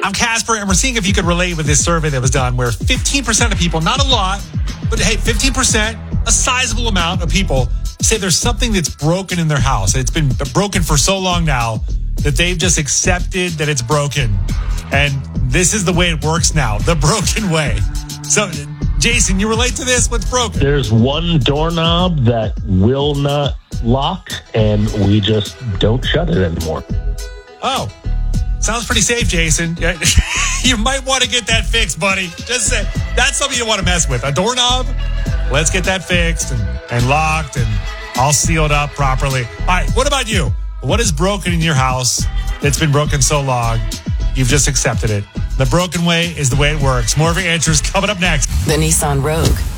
I'm Casper, and we're seeing if you could relate with this survey that was done where 15% of people, not a lot, but hey, 15%, a sizable amount of people say there's something that's broken in their house. It's been broken for so long now that they've just accepted that it's broken. And this is the way it works now, the broken way. So, Jason, you relate to this? What's broken? There's one doorknob that will not lock, and we just don't shut it anymore. Oh, sounds pretty safe, Jason. You might want to get that fixed, buddy. Just say that's something you want to mess with. A doorknob? Let's get that fixed and locked and all sealed up properly. All right, what about you? What is broken in your house that's been broken so long, you've just accepted it? The broken way is the way it works. More of your answers coming up next. The Nissan Rogue.